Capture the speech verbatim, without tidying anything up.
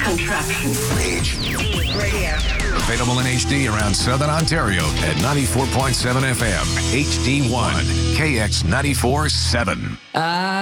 contraction. H D Radio. Available in H D around Southern Ontario at ninety-four point seven F M. H D one. K X ninety-four point seven.